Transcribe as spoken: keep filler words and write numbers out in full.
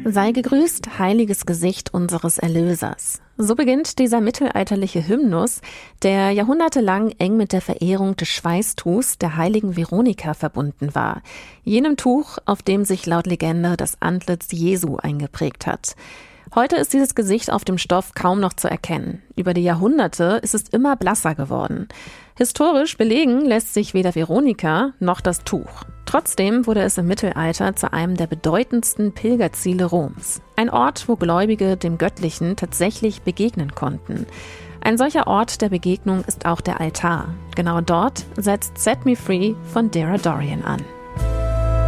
Sei gegrüßt, heiliges Gesicht unseres Erlösers. So beginnt dieser mittelalterliche Hymnus, der jahrhundertelang eng mit der Verehrung des Schweißtuchs der heiligen Veronika verbunden war. Jenem Tuch, auf dem sich laut Legende das Antlitz Jesu eingeprägt hat. Heute ist dieses Gesicht auf dem Stoff kaum noch zu erkennen. Über die Jahrhunderte ist es immer blasser geworden. Historisch belegen lässt sich weder Veronika noch das Tuch. Trotzdem wurde es im Mittelalter zu einem der bedeutendsten Pilgerziele Roms. Ein Ort, wo Gläubige dem Göttlichen tatsächlich begegnen konnten. Ein solcher Ort der Begegnung ist auch der Altar. Genau dort setzt Set Me Free von Dara Dorian an.